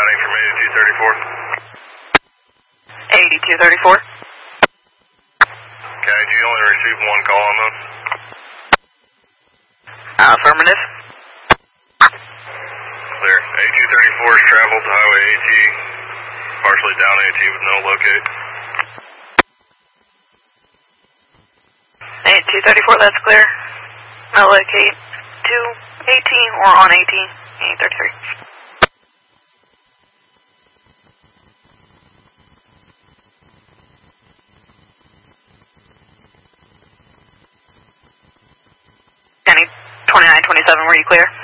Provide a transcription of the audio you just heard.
responding from 8234. 8234. Okay, do you only receive one call on those? Affirmative. Clear. 8234 has traveled to Highway AT, partially down AT with no locate. 8234, that's clear. No locate to AT or on AT. 833. Any 2927, were you clear?